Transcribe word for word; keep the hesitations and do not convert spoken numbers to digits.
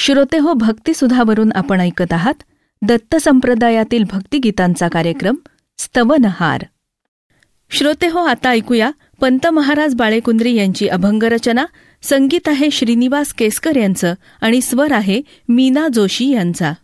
श्रोते हो, भक्तिसुधावरून आपण ऐकत आहात दत्त संप्रदायातील भक्तिगीतांचा कार्यक्रम स्तवनहार. श्रोते हो, आता ऐकूया पंत महाराज बाळेकुंद्री यांची अभंगरचना. संगीत आहे श्रीनिवास केसकर यांचं आणि स्वर आहे मीना जोशी यांचा.